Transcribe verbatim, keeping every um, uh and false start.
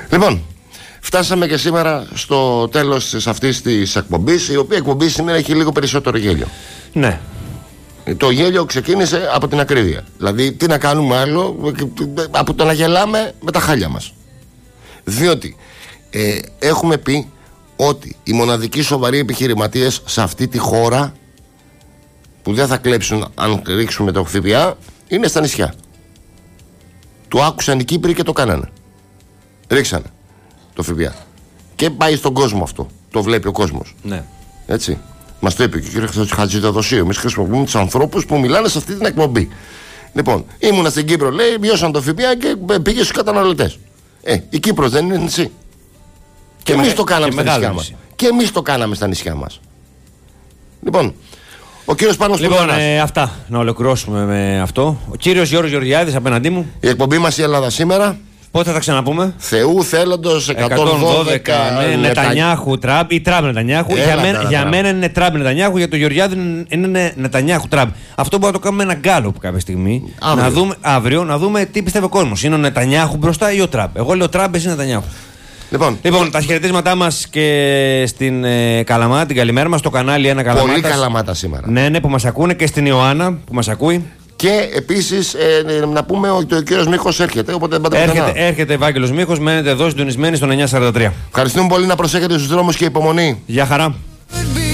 Λοιπόν, φτάσαμε και σήμερα στο τέλος της αυτής της εκπομπής, η οποία εκπομπή σήμερα έχει λίγο περισσότερο γέλιο. Ναι. Το γέλιο ξεκίνησε από την ακρίβεια. Δηλαδή, τι να κάνουμε άλλο από το να γελάμε με τα χάλια μας. Διότι ε, έχουμε πει ότι οι μοναδικοί σοβαροί επιχειρηματίες σε αυτή τη χώρα που δεν θα κλέψουν αν ρίξουμε το ΦΠΑ είναι στα νησιά. Το άκουσαν οι Κύπροι και το κάνανε. Ρίξανε το ΦΠΑ. Και πάει στον κόσμο αυτό. Το βλέπει ο κόσμος. Ναι. Έτσι. Μας το είπε και ο κ. Χατζηδοδοσίου. Εμείς χρησιμοποιούμε τους ανθρώπους που μιλάνε σε αυτή την εκπομπή. Λοιπόν, ήμουνα στην Κύπρο, λέει, μειώσαν το ΦΠΑ και πήγε στους καταναλωτές. Ε, η Κύπρος δεν είναι νησί. Και εμείς το κάναμε στα νησιά μας. Και εμείς το κάναμε στα νησιά μας. Λοιπόν, ο κύριος Πάνος Λοιπόν, ε, αυτά. Να ολοκληρώσουμε με αυτό. Ο κύριος Γιώργος Γεωργιάδης απέναντί μου. Η εκπομπή μας η Ελλάδα σήμερα. Πότε θα τα ξαναπούμε? Θεού θέλοντος εκατόν δώδεκα. Ναι, Νετανιάχου, Τραμπ ή Τραμπ Νετανιάχου. Για, μένα, για μένα είναι Τραμπ Νετανιάχου, για τον Γεωργιάδη είναι Νετανιάχου Τραμπ. Αυτό μπορούμε να το κάνουμε ένα γκάλωπ κάποια στιγμή. Αύριο. Να δούμε, αύριο να δούμε τι πιστεύει ο κόσμος. Είναι ο Νετανιάχου μπροστά ή ο Τραμπ? Εγώ λέω Τραμπ, εσύ Νετανιάχου. Λοιπόν, λοιπόν, τα χαιρετίσματά μας και στην ε, Καλαμάτα, την καλημέρα μας στο κανάλι ένα Καλαμάτα. Πολύ Καλαμάτα σήμερα. Ναι, ναι, που μας ακούνε, και στην Ιωάννα που μας ακούει. Και επίσης ε, να πούμε ότι ο κύριος Μίχος έρχεται. Οπότε δεν πάτε έρχεται, έρχεται Ευάγγελος Μίχος, μένετε εδώ συντονισμένοι στον εννιακόσια σαράντα τρία. Ευχαριστούμε πολύ, να προσέχετε στους δρόμους και υπομονή. Γεια χαρά.